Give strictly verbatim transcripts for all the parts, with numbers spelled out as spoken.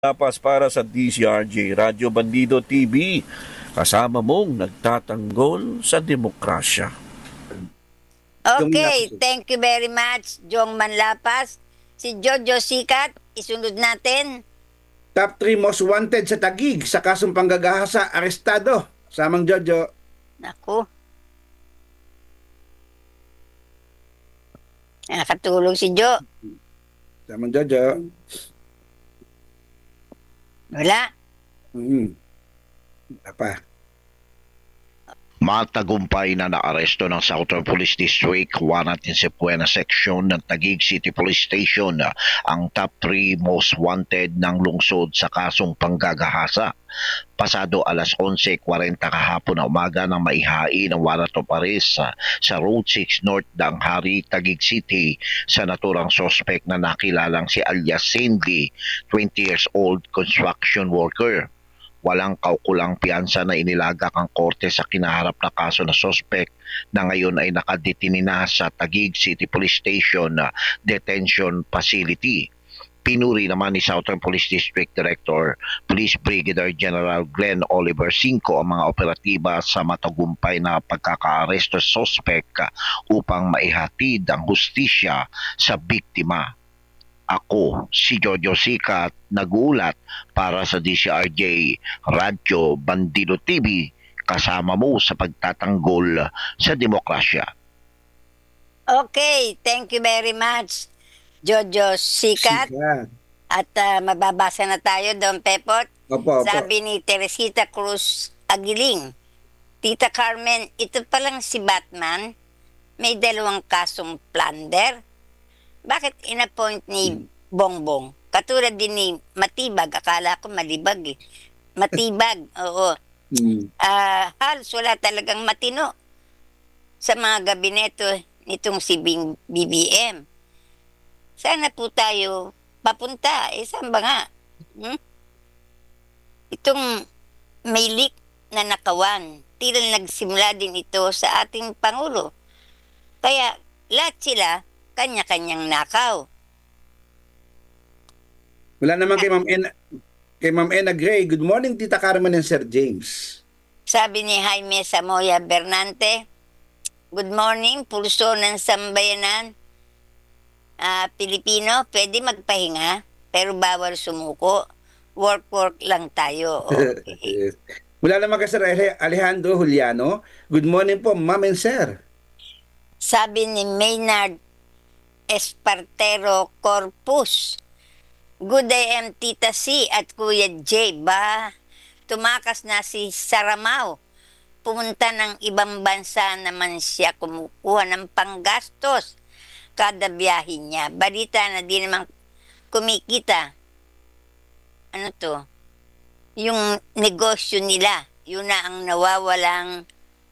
Tapas para sa D C R J Radyo Bandido T V. Kasama mong nagtatanggol sa demokrasya. Okay, thank you very much, Jong Manlapas. Si Jojo Sikat, isunod natin. Top three most wanted sa Taguig sa kasong panggagahasa, arestado. Samang Jojo. Naku. Nakatulog si Jo. Samang Jojo. Wala. Hmm. Apa? Matagumpay na naaresto ng Southern Police District Warrant in Sepuena Section ng Taguig City Police Station ang top three most wanted ng lungsod sa kasong panggagahasa. Pasado alas onse kwarenta kahapon na umaga nang maihain ang warrant of arrest sa, sa Road six North Danghari, Taguig City sa naturang sospek na nakilalang si alias Cindy, twenty years old construction worker. Walang kaukulang piyansa na inilaga ang korte sa kinaharap na kaso na sospek na ngayon ay nakadetini na sa Taguig City Police Station uh, Detention Facility. Pinuri naman ni Southern Police District Director Police Brigadier General Glenn Oliver Cinco ang mga operatiba sa matagumpay na pagkakaaresto sa sospek uh, upang maihatid ang hustisya sa biktima. Ako, si Jojo Sikat, nag-uulat para sa D C R J Radyo Bandido T V, kasama mo sa pagtatanggol sa demokrasya. Okay, thank you very much, Jojo Sikat. Sikat. At uh, mababasa na tayo, Don Pepot. Opo, opo. Sabi ni Teresita Cruz Aguiling, Tita Carmen, ito palang si Batman, may dalawang kasong plunder. Bakit inappoint ni Bongbong? Katulad din ni Matibag, akala ko malibag eh. Matibag, oo. Hmm. Ah, halos wala talagang matino sa mga gabineto nitong si Bing B B M. Sana po tayo papunta. Eh, saan ba nga? Hmm? Itong may leak na nakawan, tila nagsimula din ito sa ating Pangulo. Kaya lahat sila kanya-kanyang nakaw. Wala naman kay Ma'am Ena, kay Ma'am Ena Gray. Good morning, Tita Carmen and Sir James. Sabi ni Jaime Samoya Bernante, good morning, pulso ng sambayanan. Ah, Pilipino, pwede magpahinga, pero bawal sumuko. Work-work lang tayo. Okay. Wala naman kay Sir Alejandro Juliano. Good morning po, Ma'am and Sir. Sabi ni Maynard Espartero Corpus, good day M Tita C at Kuya J. Ba, tumakas na si Saramaw. Pumunta ng ibang bansa naman siya kumukuha ng panggastos kada biyahe niya. Balita na di naman kumikita. Ano to? Yung negosyo nila, yun na ang nawawalang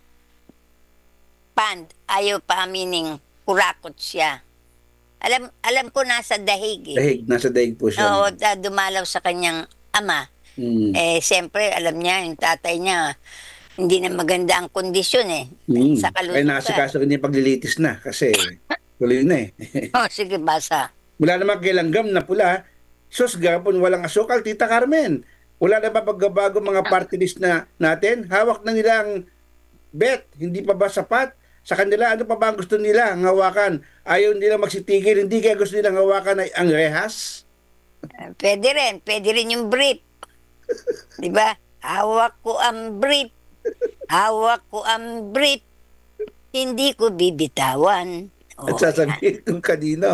fund. Ayaw pa amining kurakot siya. Alam alam ko nasa dahig eh. Dahig, nasa dahig po siya. Oo, da- dumalaw sa kanyang ama. Hmm. Eh, siyempre, alam niya, yung tatay niya, hindi na maganda ang kondisyon eh. Hmm. Sa Ay, kalusugan. nasikaso rin yung paglilitis na kasi tuloy na eh. Oh, sige, basa. Wala naman kay langgam na pula. Sus, gapon walang asukal, Tita Carmen. Wala na ba pagbabago mga party list na natin? Hawak na nila ang bet. Hindi pa ba sapat? Sa kanila, ano pa ba ang gusto nila ang hawakan? Ayaw nila magsitigil, hindi kaya gusto nilang hawakan ay ang rehas? Eh, Pwede rin. Pwede rin yung brief. Di ba? Hawak ko ang brief. Hawak ko ang brief. Hindi ko bibitawan. At Oh, sasabihin kung kanino.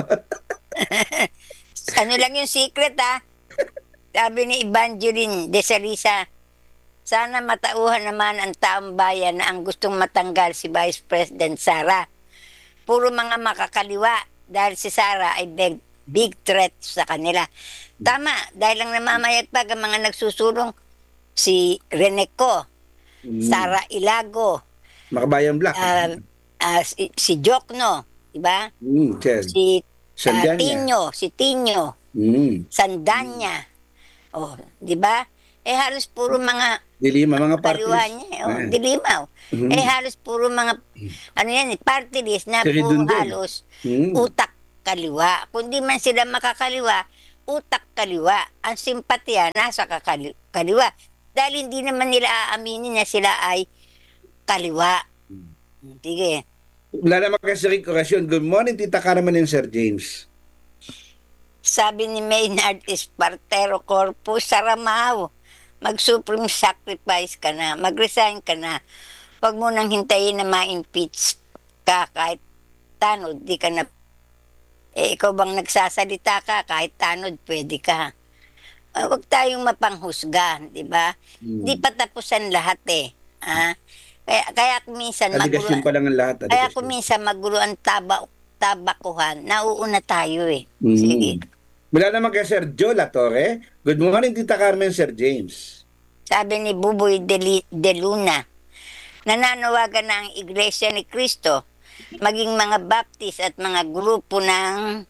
ano lang yung secret ha? Sabi ni Evangeline de Salisa, sana matauhan naman ang taong bayan na ang gustong matanggal si Vice President Sara. Puro mga makakaliwa dahil si Sara ay big, big threat sa kanila. Tama, dahil lang namamayagpag ang mga nagsusulong si Reneco, Mm. Sara Ilago, Makabayan Black. ah, ah, si, si Jokno, diba? Mm, yes. Si ah, Sandanya. Tinyo, si Tinyo, Mm. Sandanya. Oh, di ba? Eh halos puro mga Dilima, mga party kaliwa list. niya. eh. Oh, Ah. dilimaw. Mhm. Eh halos puro mga ano yan, eh, party list na Kaya puro dun din. halos Mm. utak kaliwa. Kung di man sila makakaliwa, utak kaliwa. Ang simpatya nasa kakali- kaliwa. Dahil hindi naman nila aaminin na sila ay kaliwa. Sige. Wala naman kasi rekurasyon. Good morning, Tita Carmen and Sir James. Sabi ni Maynard Espartero Corpus, Saramaw, mag-supreme sacrifice ka na, mag-resign ka na. Huwag mo nang hintayin na ma-impeach ka kahit tanod, di ka na. Eh, ikaw bang nagsasalita ka kahit tanod, pwede ka. Uh, huwag tayong mapanghusga, di ba? Hmm. Di pa tapusan lahat eh. Ah? Kaya, kaya kung minsan Aligasyon pa lang ang lahat. kaya aligasyon. kung minsan magulo ang taba, tabakuhan, nauuna tayo eh. Mhm. Sige. Wala naman kay Sir Joe Latore. Good morning, Tita Carmen, Sir James. Sabi ni Buboy de, Li- de Luna, nananawagan na ang Iglesia ni Cristo, maging mga Baptist at mga grupo ng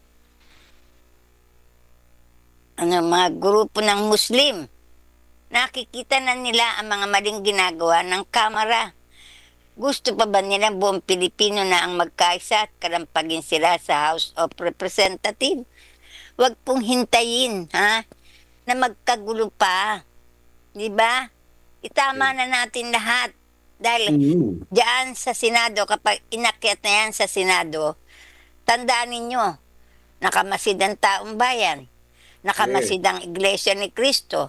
ano, mga grupo ng Muslim. Nakikita na nila ang mga maling ginagawa ng Kamara. Gusto pa ba nila buong Pilipino na ang magkaisa at kalampagin sila sa House of Representatives? Huwag pong hintayin, ha? Na magkagulo pa. Di ba? Itama na natin lahat. Dahil Mhm. diyan sa Senado, kapag inakyat na yan sa Senado, tandaan ninyo, nakamasid ang taong bayan. Nakamasid ang Iglesia ni Cristo.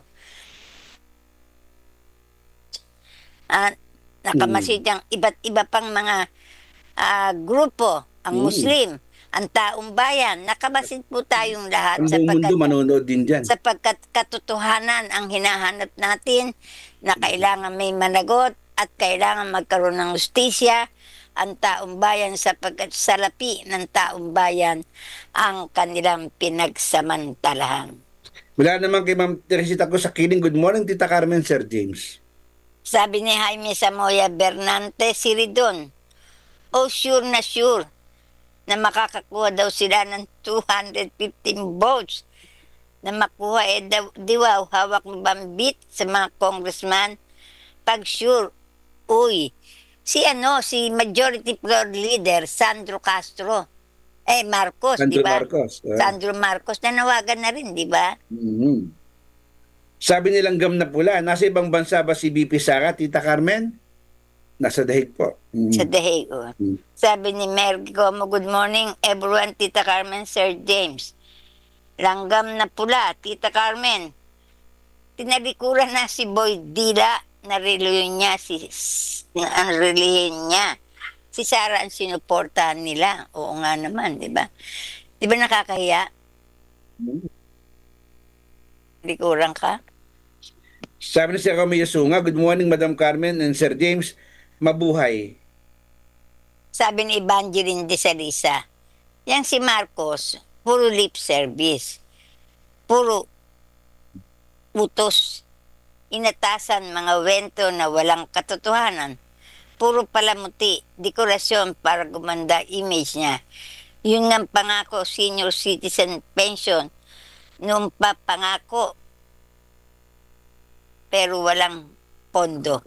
At nakamasid ang iba't iba pang mga ah, grupo, ang Mm. Muslim, ang taong bayan. Nakamasid po tayong lahat Ang buong mundo sapagkat manonood din dyan. sapagkat katotohanan ang hinahanap natin na kailangan may managot at kailangan magkaroon ng justisya ang taong bayan sapagkat salapi ng taong bayan ang kanilang pinagsamantalahan. Wala naman kay Ma'am Teresita ko sa kiling. Good morning, Tita Carmen, Sir James. Sabi ni Jaime Samoya Bernante Siridon, oh sure na sure na makakakuha daw sila ng two hundred fifteen votes na makuha eh daw, diwaw hawak mo bambit sa mga congressman pag sure, uy, si ano, si Majority Floor Leader Sandro Castro, eh Marcos, di Sandro ba? Marcos. ah. Sandro Marcos, nanawagan na rin, di ba? Mhm. Sabi nilang gam na pula, nasa ibang bansa ba si B P Sara, Tita Carmen? Nasa dahig po. Mhm. Sa Dahig. Oh. Mm. Sabi ni Mergy Como, good morning everyone, Tita Carmen, Sir James. Langgam na pula, Tita Carmen. Tinalikuran na si Boy Dila na reliyon niya, si, ang reliyon niya. Si Sara ang sinuportahan nila. Oo nga naman, di ba? Di ba nakakahiya? Likuran ka? Sabi ni Sir Romeo Sunga, good morning, Madam Carmen and Sir James. Mabuhay. Sabi ni Evangeline de Salisa, yang si Marcos, puro lip service. Puro utos. Inatasan mga wento na walang katotohanan. Puro palamuti, dekorasyon para gumanda image niya. Yun ang pangako, senior citizen pension. Noong pa pangako, pero walang pondo.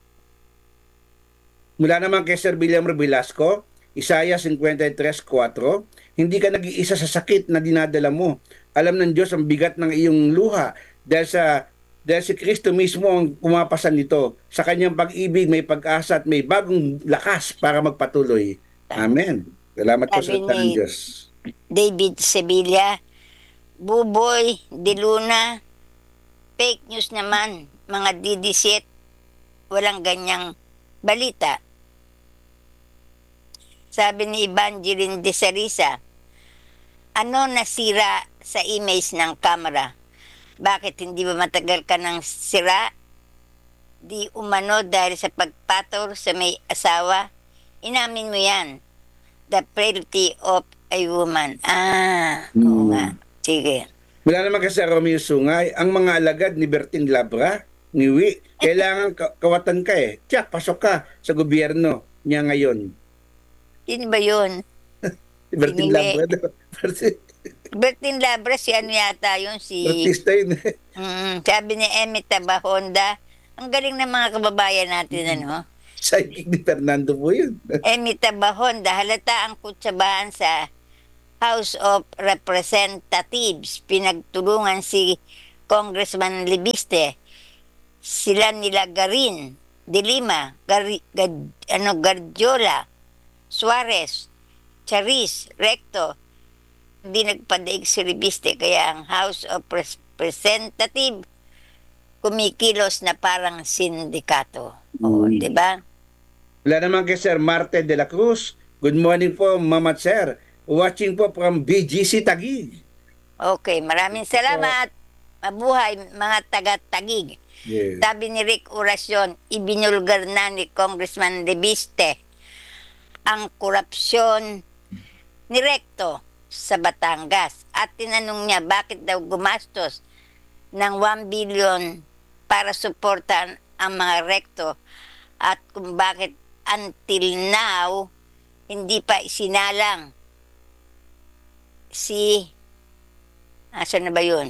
Mula naman kay Sir William Velasco, Isaiah fifty-three four, hindi ka nag-iisa sa sakit na dinadala mo. Alam ng Diyos ang bigat ng iyong luha dahil sa dahil si Kristo mismo ang pumapasan nito. Sa kanyang pag-ibig may pag-asa at may bagong lakas para magpatuloy. Amen. Salamat po sa Sabi salita ng ni- Diyos. David Sevilla, Buboy, De Luna, fake news naman, mga D D set, walang ganyang balita. Sabi ni Evangeline de Sarisa, ano nasira sa image ng kamera? Bakit hindi ba matagal ka nang sira? Di umano dahil sa pagpatol sa may asawa? Inamin mo yan. The frailty of a woman. Ah, oo Hmm. nga. Sige. Mula naman kay Sir Romeo Sungay, ang mga alagad ni Bertin Labra, niwi, kailangan ka- kawatan ka eh. Tiyak, pasok ka sa gobyerno niya ngayon. Sino ba yun? Si Bertin Siniwi. Labra. Bertin- Bertin Labra, si ano yata yun? Si, Artista yun eh. mm, sabi ni Emmy Tabahonda, ang galing ng mga kababayan natin, ano? Psychic ni Fernando po yun. Emmy Tabahonda, halata ang kutsabahan sa House of Representatives. Pinagtulungan si Congressman Libiste. Sila nila Garin, De Lima, Gari, Gad, ano, Gardiola, Suarez, Charis, Recto. Hindi nagpadaig si Libiste, kaya ang House of Representatives kumikilos na parang sindikato. O, Mm. di ba? Wala naman kay Sir Marte de la Cruz. Good morning po, Mama at Sir. Watching po from B G C Taguig. Okay, maraming salamat. Mabuhay mga taga-Tagig. Yes. Sabi ni Rick Orasyon, ibinulgar na ni Congressman Libiste ang korupsyon ni Recto sa Batangas. At tinanong niya bakit daw gumastos ng one billion para suportan ang mga Recto at kung bakit until now hindi pa isinalang si asan na ba yun?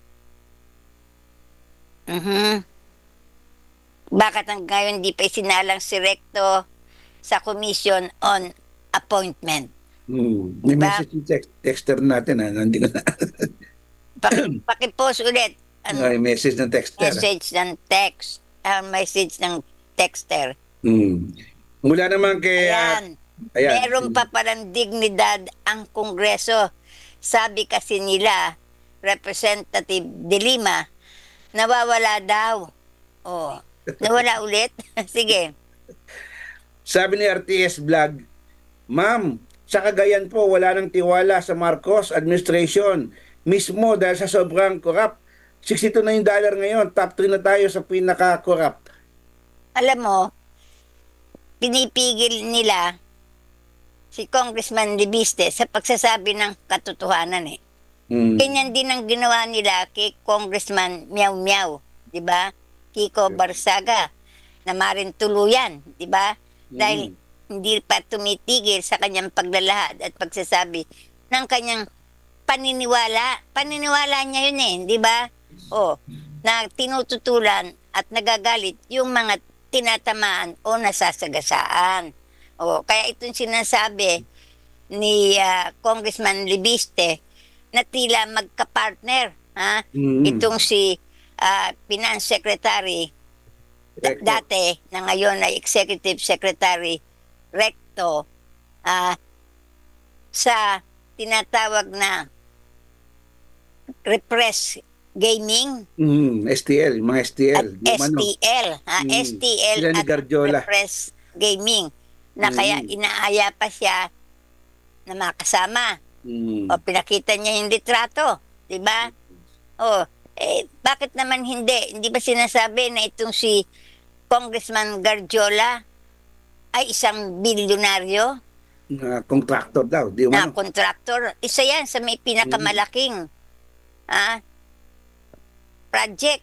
Mhm. Bakit hanggang ngayon hindi pa isinalang si Recto sa Commission on Appointment? Mm. May Diba? message yung text, texter natin. Ha? Nandito na. Paki, pakipost ulit ang May message ng texter. message ng text, ang message ng texter. Mm. Mula naman kay... ah, Ayan. ayan. Meron pa palang dignidad ang Kongreso. Sabi kasi nila, Representative De Lima, nawawala daw. Oh, nawala ulit? Sige. Sabi ni R T S Vlog, Ma'am, sa Cagayan po wala nang tiwala sa Marcos administration. Mismo dahil sa sobrang corrupt. sixty-two na yung dollar ngayon. Top three na tayo sa pinaka-corrupt. Alam mo, pinipigil nila si Congressman Libiste sa pagsasabi ng katotohanan eh. Mm. Ganyan din ang ginawa nila kay Congressman Miao Miao, di ba? Kiko Barsaga, na marin tuluyan, di ba? Dahil hindi pa tumitigil sa kanyang paglalahad at pagsasabi ng kanyang paniniwala. Paniniwala niya yun eh, di ba? O, na tinututulan at nagagalit yung mga tinatamaan o nasasagasaan. O, kaya itong sinasabi ni ah, Congressman Libiste na tila magka-partner, ha? Mm. Itong si ah, Finance Secretary da- Recto. dati na ngayon ay Executive Secretary Recto ah, sa tinatawag na repress gaming Mm. S T L, mga S T at L. Yung ano, S T L, ha? Mm. S T L Sila ni at Gardiola. repress gaming na Mm. kaya inaaya pa siya na makasama. Mm. O pinakita niya yung litrato, di ba? O, eh, bakit naman hindi? Hindi ba sinasabi na itong si Congressman Gardiola ay isang bilyonaryo Na contractor daw. Di na umano. kontraktor? Isa yan sa may pinakamalaking ah, project.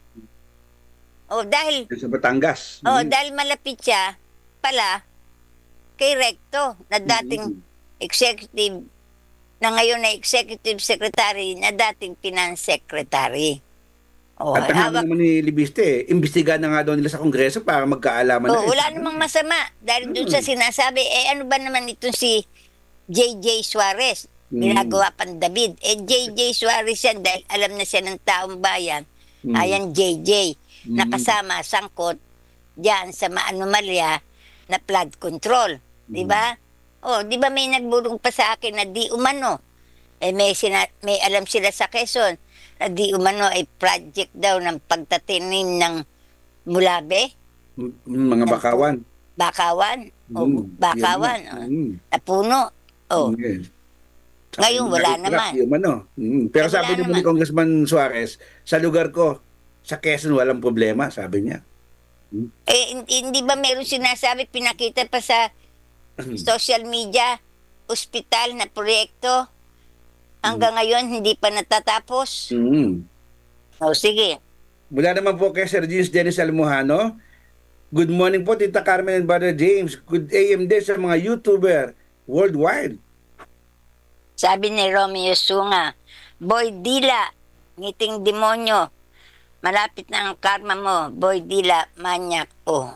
O dahil, Sa Batangas. o Mm. dahil malapit siya pala kay Recto na dating Mm. executive na ngayon ay executive secretary na dating finance secretary. O, At ang hawak, naman ni Libiste, eh, imbestigahan na nga daw nila sa Kongreso para magkaalaman o, na. eh. wala namang masama dahil doon sa sinasabi, eh ano ba naman itong si J J Suarez, Mm. ginagawa pang David. Eh J J Suarez yan dahil alam na siya ng taong bayan. Mm. Ayan J J, Mm. nakasama, sangkot diyan sa maanomalya na flood control. Di ba? Oh, di ba may nagbulong pa sa akin na di umano. Eh may, sina- may alam sila sa Quezon na di umano ay project daw ng pagtatanim ng mulabe, Mm, mga bakawan. bakawan, o Mm. bakawan, Yun na. oh, Mm. na puno. Oh, Mm. ngayon wala Correct, naman. yung ano. Mm. Pero Eh, sabi wala ni naman. Congressman Suarez, sa lugar ko, sa Quezon walang problema, sabi niya. Eh, hin- hindi ba meron sinasabi, pinakita pa sa social media, ospital na proyekto, hanggang ngayon hindi pa natatapos. Mm. O sige, Mula naman po kay Sir James Dennis Almohano. Good morning po, Tita Carmen and Brother James. Good A M din sa mga YouTuber worldwide. sabi ni Romeo Sunga, Boy Dila, ngiting demonyo, malapit na ang karma mo, Boy Dila, manyak. Oh.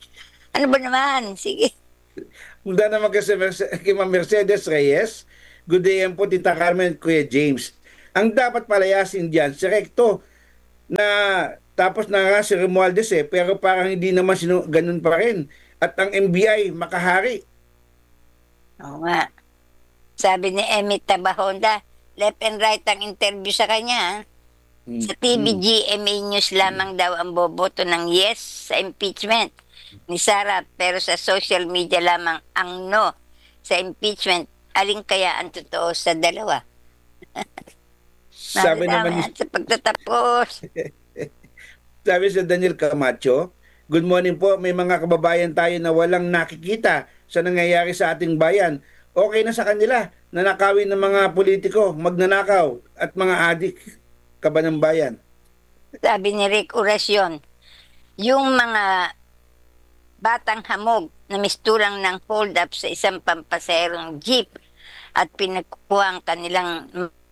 Ano ba naman? Sige. Mula naman kay, Sir Merce- kay Ma'am Mercedes Reyes. Good day yan po, Tita Carmen, Kuya James. Ang dapat palayasin diyan, si Recto, na tapos na nga si Romualdez eh, pero parang hindi naman sino, ganun pa rin. At ang M B I, makahari. Oo nga. Sabi ni Emmett Tabahonda, left and right ang interview sa kanya. Mm. Sa T V G M A News lamang daw ang boboto ng yes sa impeachment ni Sara, pero sa social media lamang ang no sa impeachment. Alin kaya ang totoo sa dalawa? Sabi naman ni, Nalalaman sa pagtatapos. sabi sa Daniel Camacho, good morning po, may mga kababayan tayo na walang nakikita sa nangyayari sa ating bayan. Okay na sa kanila, nanakawin ng mga politiko, magnanakaw at mga adik, kaban ng bayan. Sabi ni Rick Oracion, yung mga batang hamog na mistulang ng hold up sa isang pampaserong jeep at pinagkukuha ang kanilang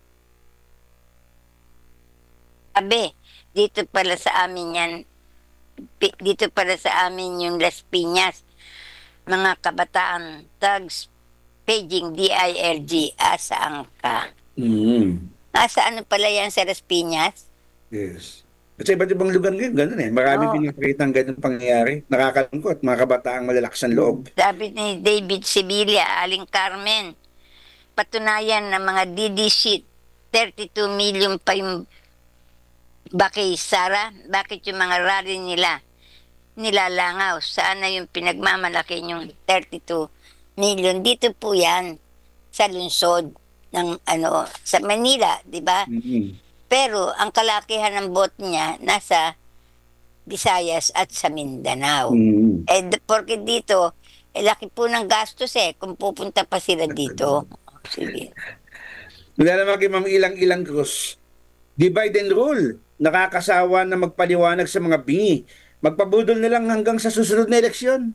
sabi, dito pala sa amin yan, pi- dito pala sa amin yung Las Piñas, mga kabataan, thugs, paging D I L G, asaan ka? Mm. Asa ano pala yan sa Las Piñas? Yes. At sa iba't ibang lugar ngayon, ganun eh. Maraming Oo. pinakita ang ganun pangyayari. Nakakalungkot, mga kabataang malalakas ang loob. Sabi ni David Sibilia, Aling Carmen, patunayan ng mga D D sheet, thirty-two million pa yung bakay Sara, bakit yung mga rally nila nilalangaw? Saan na yung pinagmamalaki yung thirty-two million? Dito po yan, sa lungsod ng ano, sa Manila, di ba? Mm-hmm. Pero ang kalakihan ng boto niya nasa Visayas at sa Mindanao. Mm-hmm. Eh, d- porque dito, eh, laki po ng gastos eh, kung pupunta pa sila dito. Sige. Mula naman kay Ma'am Ilang Ilang Cruz, divide and rule. Nakakasawa na magpaliwanag sa mga bingi. Magpabudol na lang hanggang sa susunod na eleksyon.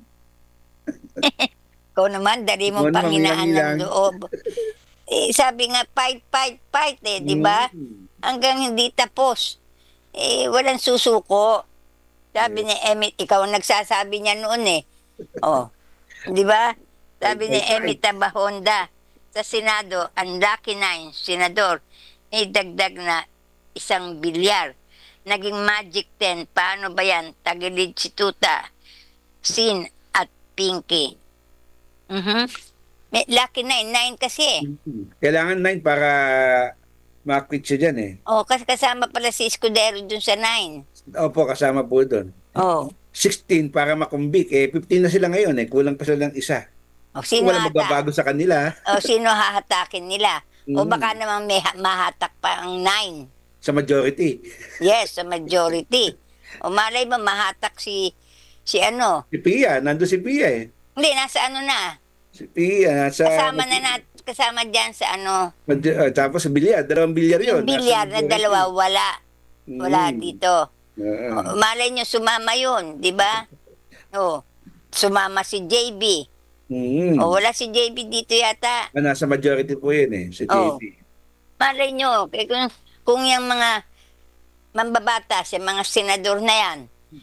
Ikaw naman, dali mo Ikaw naman, panghinaan ng ilang-ilang. loob. Eh, sabi nga, fight, fight, fight eh, di ba? Mm. Hanggang hindi tapos. Eh, walang susuko. Sabi ni Emmett, ikaw ang nagsasabi niya noon eh. Oh, di ba? Sabi ni Emmett Tabahonda, sa Senado, ang Lucky Nine, Senador, may dagdag na isang bilyar. Naging Magic ten, paano ba yan? Tagilid si Tuta, Sin at Pinky. Mhm. May Lucky Nine, nine kasi eh. Kailangan nine para ma-quit siya dyan eh. Oh, kasi kasama pala si Escudero dun sa nine. Opo, kasama po doon. Oh. sixteen para makumbik. Eh, fifteen na sila ngayon eh. Kulang pa sila ng isa. O sino Wala hata? magbabago sa kanila. O sino hahatakin nila? O Mm. baka naman may ha- mahatak pa ang nine. Sa majority. Yes, sa majority. O malay mo mahatak si si ano? Si Pia, nando si Pia eh. Hindi, nasa ano na? Si Pia, nasa... Kasama na nat kasama diyan sa ano? Mad- ah, tapos sa bilyar, dalawang bilyar yun. Yung bilyar na dalawa wala. Wala Mm. dito. Oo. O, malay nyo sumama yun, di ba? O, sumama si J B. Mm. O wala si J B dito yata. Ah, nasa majority po yun eh, si Oh. J P. Malay nyo, eh, kung, kung yung mga mambabatas, yung mga senador na yan,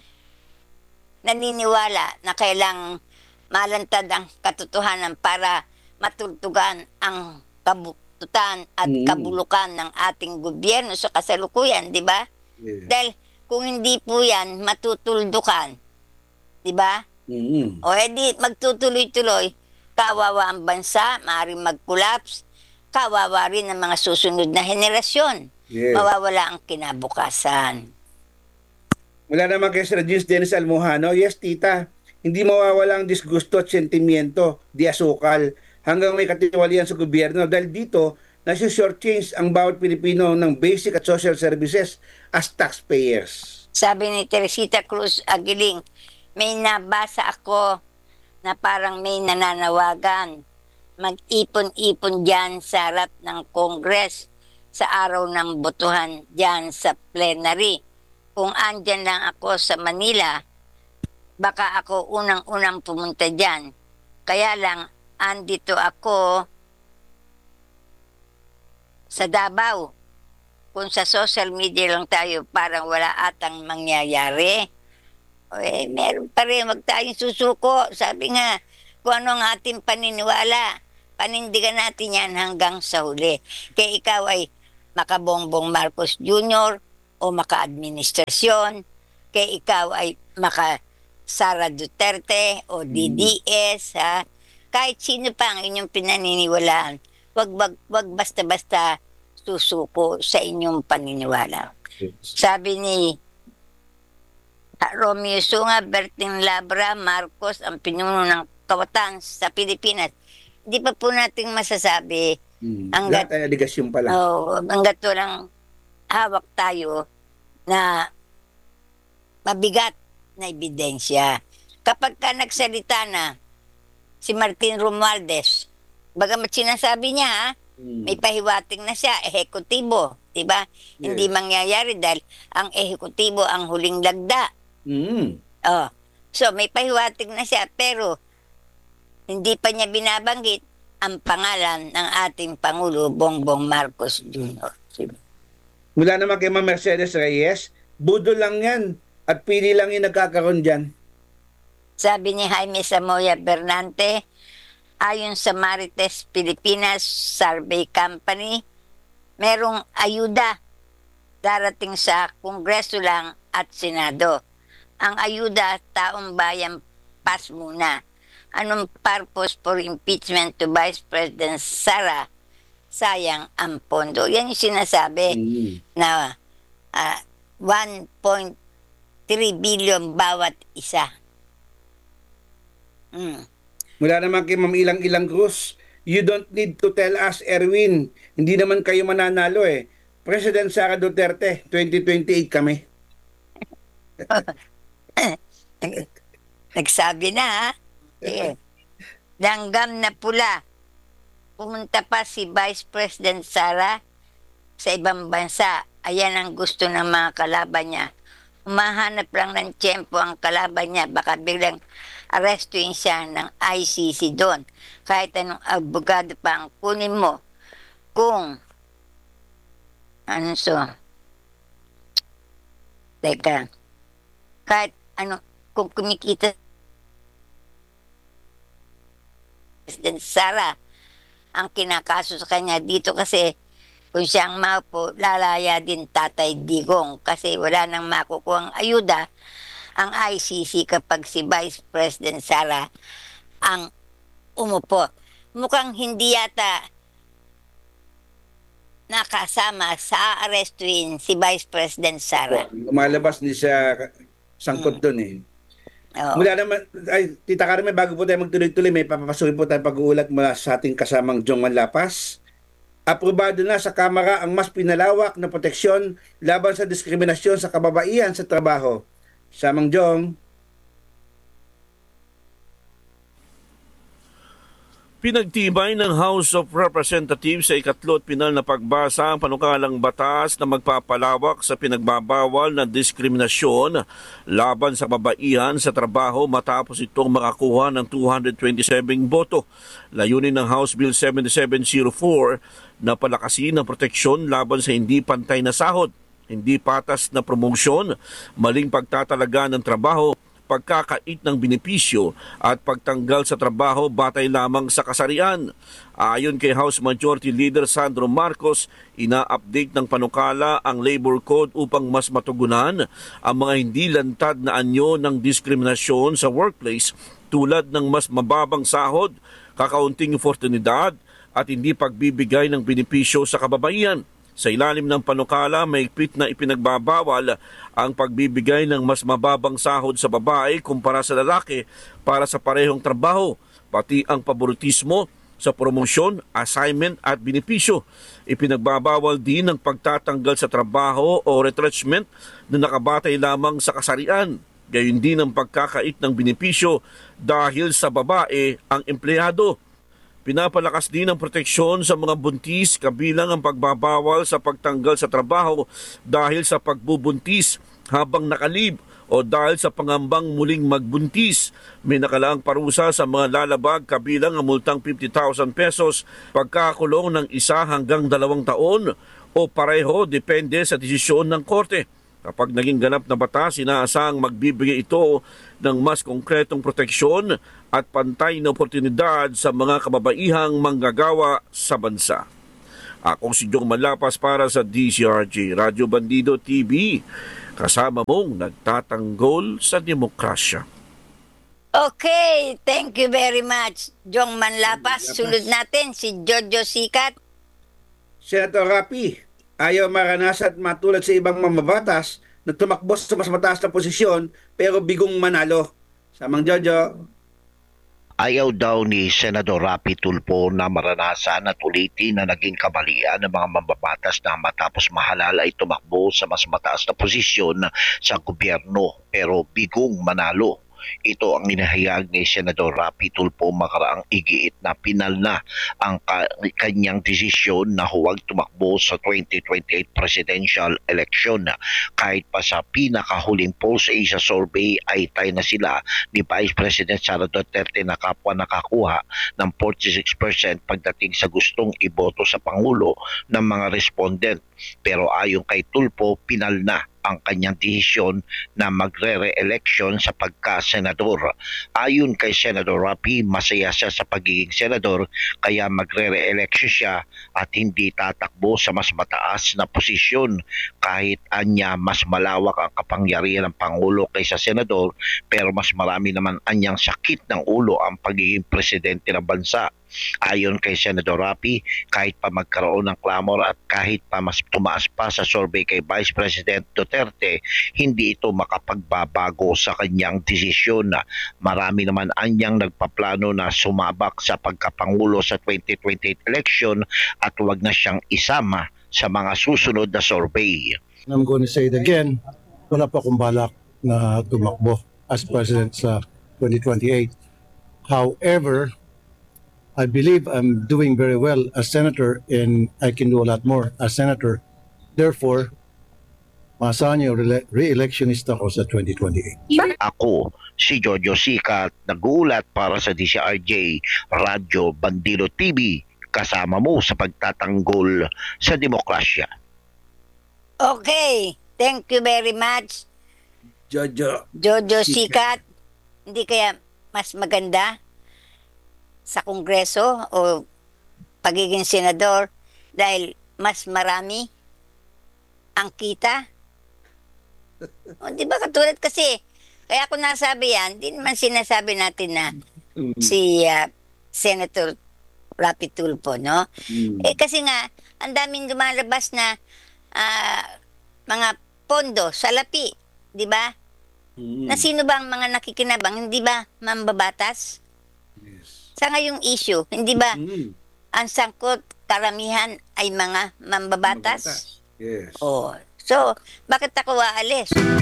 naniniwala na kailang malantad ang katotohanan para matultugan ang kabututan at Mm. kabulukan ng ating gobyerno sa kasalukuyan, di ba? Yeah. Dahil kung hindi po yan matutuldukan, di ba? Mm. O edi magtutuloy-tuloy, kawawa ang bansa, maaaring mag-collapse, kawawa rin ang mga susunod na henerasyon. Yes. Mawawala ang kinabukasan. Wala naman kay Sir Jules Dennis Almohano. Yes, tita. Hindi mawawala ang disgusto at sentimiento, di asukal, hanggang may katiwalian sa gobyerno. Dahil dito, nasi-shortchange ang bawat Pilipino ng basic at social services as taxpayers. Sabi ni Teresita Cruz Aguiling, may nabasa ako na parang may nananawagan. Mag-ipon-ipon dyan sa harap ng Congress sa araw ng botohan dyan sa plenary. Kung andyan lang ako sa Manila, baka ako unang-unang pumunta dyan. Kaya lang, andito ako sa Davao. Kung sa social media lang tayo, parang wala atang mangyayari. O eh, meron pa rin, wag tayong susuko. Sabi nga, kung ano ang ating paniniwala, panindigan natin yan hanggang sa huli. Kaya ikaw ay makabongbong Marcos Junior o maka-administrasyon, kaya ikaw ay maka Sara Duterte o D D S, ha? Kahit sino pa ang inyong pinaniniwalaan, wag, wag, wag basta-basta susuko sa inyong paniniwala. Sabi ni Romeo Sunga, Bertin Labra, Marcos, ang pinuno ng kawatan sa Pilipinas. Hindi pa po natin masasabi Hmm. hanggat, Lahat ay aligasyon pa lang. oh, hanggat walang hawak tayo na mabigat na ebidensya. Kapag ka nagsalita na si Martin Romualdez, bagamat sinasabi niya, ha, Hmm. may pahiwating na siya, ehekutibo, di ba? Yes. Hindi mangyayari dahil ang ehekutibo ang huling lagda. Hmm. Oh. So, may pahiwatig na siya, pero hindi pa niya binabanggit ang pangalan ng ating Pangulo, Bongbong Marcos Junior Mula naman kay Ma'am Mercedes Reyes, budo lang yan at pili lang yung nagkakaroon dyan. Sabi ni Jaime Samoya Bernante, ayon sa Marites Pilipinas Survey Company, merong ayuda darating sa Kongreso lang at Senado. Ang ayuda, taong bayan pass muna. Anong purpose for impeachment to Vice President Sara? Sayang ang pondo. Yan yung sinasabi Hmm. na ah, one point three billion bawat isa. Mm. Mula naman kay Ma'am Ilang Ilang Cruz, you don't need to tell us, Erwin. Hindi naman kayo mananalo eh. President Sara Duterte, twenty twenty-eight kami. Nagsabi na, ha? Sige. Langgam na pula. Pumunta pa si Vice President Sara sa ibang bansa. Ayan ang gusto ng mga kalaban niya. Umahanap lang ng tiyempo ang kalaban niya. Baka biglang arrestuin siya ng I C C doon. Kahit anong abogado pa ang kunin mo. Kung ano so teka kahit ano kung kumikita President Sara ang kinakaso sa kanya dito, kasi kung siyang maupo, lalaya din Tatay Digong kasi wala nang makukuhang ayuda ang I C C kapag si Vice President Sara ang umupo. Mukhang hindi yata nakasama sa arestuin si Vice President Sara. Umalabas ni siya sangkot doon eh. Oo. Mula naman, ay, Tita Carmen, bago po tayo magtuloy-tuloy, may papapasukin po tayo pag-uulat mula sa ating kasamang Jong Manlapas. Aprobado na sa Kamara ang mas pinalawak na proteksyon laban sa diskriminasyon sa kababaihan sa trabaho. Samang Jong. Pinagtibay ng House of Representatives sa ikatlo at pinal na pagbasa ang panukalang batas na magpapalawak sa pinagbabawal na diskriminasyon laban sa kababaihan sa trabaho matapos itong makakuha ng two hundred twenty-seven boto. Layunin ng House Bill seventy-seven oh four na palakasin ang proteksyon laban sa hindi pantay na sahod, hindi patas na promosyon, maling pagtatalaga ng trabaho, pagkakait ng benepisyo at pagtanggal sa trabaho batay lamang sa kasarian. Ayon kay House Majority Leader Sandro Marcos, ina-update ng panukala ang Labor Code upang mas matugunan ang mga hindi lantad na anyo ng diskriminasyon sa workplace tulad ng mas mababang sahod, kakaunting oportunidad at hindi pagbibigay ng benepisyo sa kababaihan. Sa ilalim ng panukala, mahigpit na ipinagbabawal ang pagbibigay ng mas mababang sahod sa babae kumpara sa lalaki para sa parehong trabaho, pati ang paboritismo sa promosyon, assignment at benepisyo. Ipinagbabawal din ang pagtatanggal sa trabaho o retrenchment na nakabatay lamang sa kasarian. Gayon din ang pagkakait ng benepisyo dahil sa babae ang empleyado. Pinapalakas din ang proteksyon sa mga buntis kabilang ang pagbabawal sa pagtanggal sa trabaho dahil sa pagbubuntis habang nakalib o dahil sa pangambang muling magbuntis. May nakalaang parusa sa mga lalabag kabilang ang multang fifty thousand pesos, pagkakulong ng isa hanggang dalawang taon o pareho depende sa desisyon ng korte. Kapag naging ganap na batas, inaasang magbibigay ito ng mas konkretong proteksyon at pantay na oportunidad sa mga kababaihang manggagawa sa bansa. Ako si Jong Malapas para sa D C R J Radyo Bandido T V, kasama mong nagtatanggol sa demokrasya. Okay, thank you very much, Jong Manlapas. Sunod natin si Jojo Sikat. Senator Rapi, ayaw maranasan at matulad sa ibang mamabatas na tumakbo sa mas mataas na posisyon pero bigong manalo. Samang Jojo. Ayaw daw ni Senador Rapi Tulfo na maranasan at ulitin na naging kabalian ng mga mambabatas na matapos mahalal ay tumakbo sa mas mataas na posisyon sa gobyerno pero bigong manalo. Ito ang inahayag ni Senador Rapi Tulfo makaraang igiit na pinal na ang ka- kanyang desisyon na huwag tumakbo sa twenty twenty-eight presidential election. Kahit pa sa pinakahuling Pulse Asia survey ay tayo na sila ni Vice President Sara Duterte na kapwa nakakuha ng forty-six percent pagdating sa gustong iboto sa Pangulo ng mga respondent. Pero ayon kay Tulfo, pinal na ang kanyang desisyon na magre-re-election sa pagka-senador. Ayon kay Senador Rapi, masaya siya sa pagiging senador kaya magre-re-election siya at hindi tatakbo sa mas mataas na posisyon. Kahit anya mas malawak ang kapangyarihan ng Pangulo kaysa senador, pero mas marami naman anyang sakit ng ulo ang pagiging presidente ng bansa. Ayon kay Senador Rapi, kahit pa magkaroon ng clamor at kahit pa mas tumaas pa sa survey kay Vice President Duterte, hindi ito makapagbabago sa kanyang desisyon. Marami naman anyang nagpaplano na sumabak sa pagkapangulo sa twenty twenty-eight election at huwag na siyang isama sa mga susunod na survey. I'm going to say it again, wala pa akong balak na tumakbo as president sa twenty twenty-eight. However, I believe I'm doing very well as senator and I can do a lot more as senator. Therefore, maasahan niyo re- re-electionist ako sa twenty twenty-eight. Ako, si Jojo Sikat, nag-uulat para sa D C R J Radyo Bandido T V, kasama mo sa pagtatanggol sa demokrasya. Okay, thank you very much, Jojo. Jojo Sikat. Hindi kaya mas maganda sa Kongreso o pagiging senador dahil mas marami ang kita? O, di ba katulad kasi, kaya ako nasabi yan, di naman sinasabi natin na si ah, Senator Rapi Tulfo, no? Mm. Eh kasi nga, ang daming lumalabas na ah, mga pondo, salapi, di ba? Mm. Na sino ba ang mga nakikinabang, hindi ba mambabatas? Yes. Sa ngayong issue, hindi ba Mm. ang sangkot karamihan ay mga mambabatas? Yes. Oh. So, bakit ako aalis?